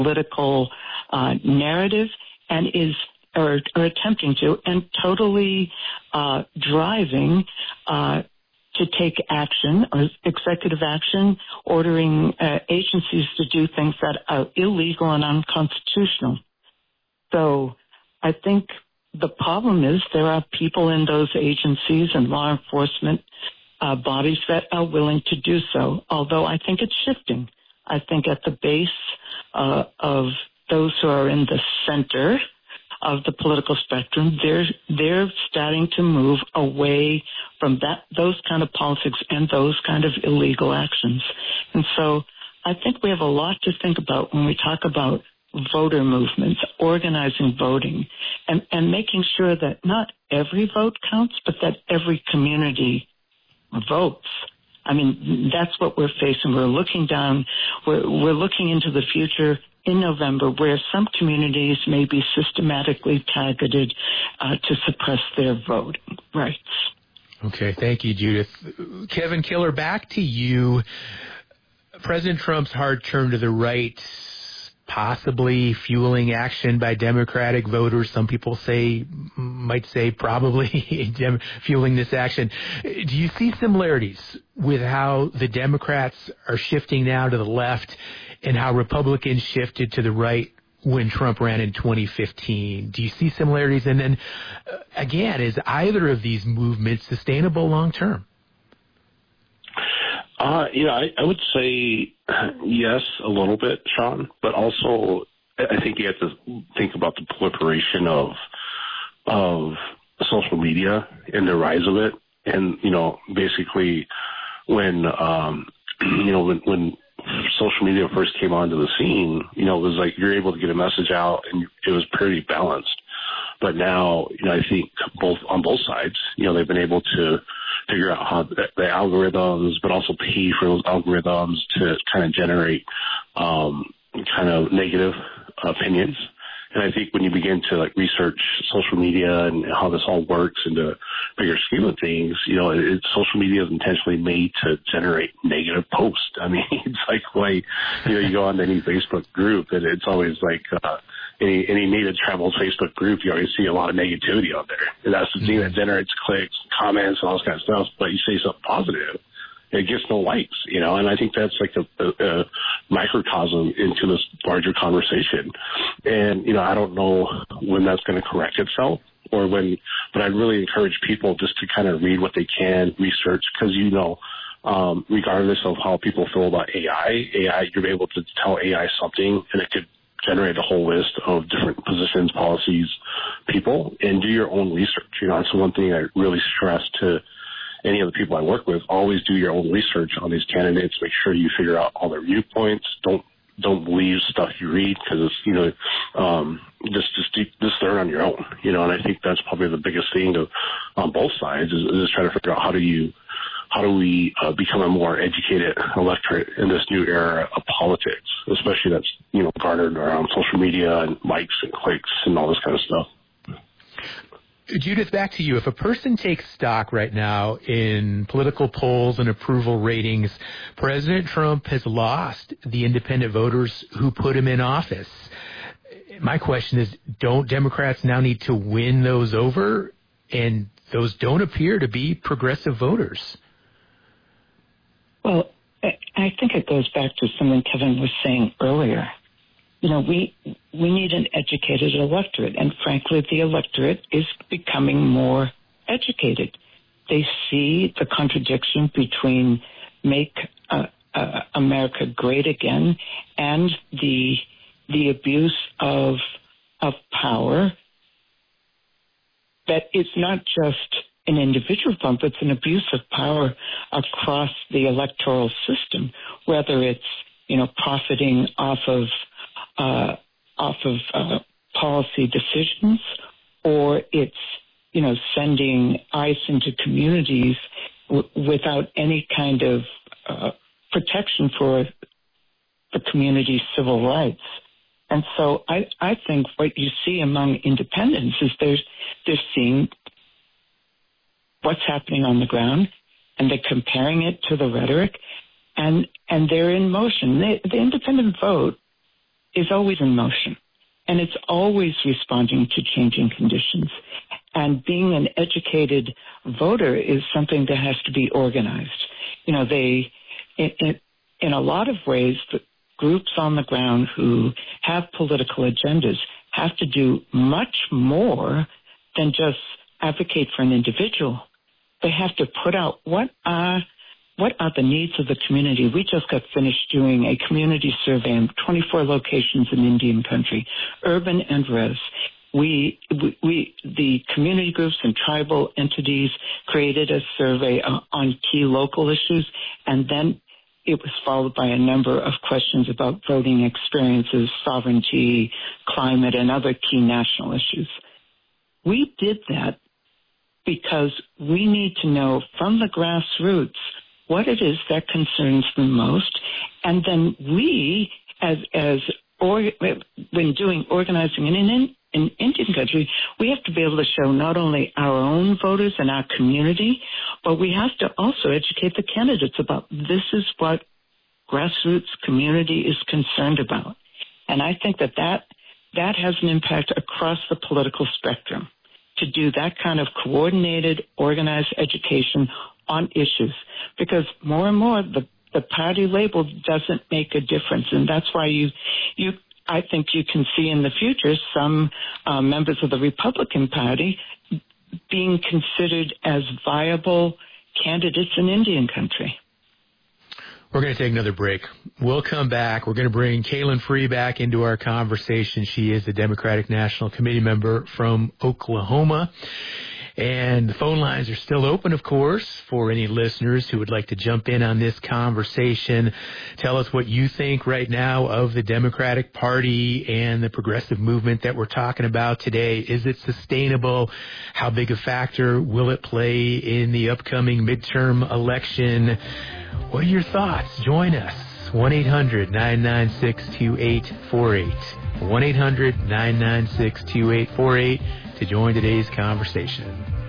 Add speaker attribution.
Speaker 1: political narrative and or attempting to, and totally driving to take action or executive action, ordering agencies to do things that are illegal and unconstitutional. So I think the problem is there are people in those agencies and law enforcement bodies that are willing to do so, although I think it's shifting. I think at the base of those who are in the center of the political spectrum, they're starting to move away from those kind of politics and those kind of illegal actions. And so I think we have a lot to think about when we talk about voter movements, organizing voting, and making sure that not every vote counts, but that every community votes. I mean, that's what we're facing. We're looking into the future in November where some communities may be systematically targeted to suppress their voting rights.
Speaker 2: Okay, thank you, Judith. Kevin Killer, back to you. President Trump's hard turn to the right, possibly fueling action by Democratic voters. Some people might say probably fueling this action. Do you see similarities with how the Democrats are shifting now to the left and how Republicans shifted to the right when Trump ran in 2015? Do you see similarities? And then, again, is either of these movements sustainable long term?
Speaker 3: I would say yes, a little bit, Sean, but also I think you have to think about the proliferation of social media and the rise of it. And, basically when social media first came onto the scene, it was like you're able to get a message out and it was pretty balanced. But now, I think on both sides, they've been able to figure out how the algorithms, but also pay for those algorithms to kind of generate kind of negative opinions. And I think when you begin to research social media and how this all works in the bigger scheme of things, social media is intentionally made to generate negative posts. I mean, it's like you go on to any Facebook group and it's always like any native travels Facebook group, you always see a lot of negativity out there. And that's the thing that generates clicks, comments, and all this kind of stuff. But you say something positive, it gets no likes, and I think that's like a microcosm into this larger conversation. And, I don't know when that's going to correct itself but I'd really encourage people just to kind of read what they can, research, because, regardless of how people feel about AI, you're able to tell AI something and it could generate a whole list of different positions, policies, people, and do your own research. That's one thing I really stress to any of the people I work with. Always do your own research on these candidates. Make sure you figure out all their viewpoints. Don't believe stuff you read because it's, just learn on your own. And I think that's probably the biggest thing on both sides is trying to figure out how do we become a more educated electorate in this new era of politics, especially that's, garnered around social media and likes and clicks and all this kind of stuff.
Speaker 2: Judith, back to you. If a person takes stock right now in political polls and approval ratings, President Trump has lost the independent voters who put him in office. My question is, don't Democrats now need to win those over? And those don't appear to be progressive voters.
Speaker 1: Well, I think it goes back to something Kevin was saying earlier. We need an educated electorate, and frankly, the electorate is becoming more educated. They see the contradiction between make America great again and the abuse of power. That it's not just an individual form, but it's an abuse of power across the electoral system, whether it's profiting off of policy decisions, or it's, sending ICE into communities without any kind of protection for the community's civil rights. And so I think what you see among independents is they're seeing what's happening on the ground, and they're comparing it to the rhetoric, and they're in motion. The independent vote is always in motion, and it's always responding to changing conditions. And being an educated voter is something that has to be organized. You know, in a lot of ways, the groups on the ground who have political agendas have to do much more than just advocate for an individual. They have to put out what are the needs of the community. We just got finished doing a community survey in 24 locations in Indian country, urban and res. The community groups and tribal entities created a survey on key local issues, and then it was followed by a number of questions about voting experiences, sovereignty, climate, and other key national issues. We did that because we need to know from the grassroots what it is that concerns them most, and then we, when doing organizing in Indian country, we have to be able to show not only our own voters and our community, but we have to also educate the candidates about this is what grassroots community is concerned about. And I think that has an impact across the political spectrum to do that kind of coordinated, organized education on issues, because more and more the party label doesn't make a difference, and that's why I think you can see in the future some members of the Republican Party being considered as viable candidates in Indian country.
Speaker 2: We're going to take another break. We'll come back. We're going to bring Kaylin Free back into our conversation. She is the Democratic National Committee member from Oklahoma. And the phone lines are still open, of course, for any listeners who would like to jump in on this conversation. Tell us what you think right now of the Democratic Party and the progressive movement that we're talking about today. Is it sustainable? How big a factor will it play in the upcoming midterm election? What are your thoughts? Join us. 1-800-996-2848. 1-800-996-2848 to join today's conversation.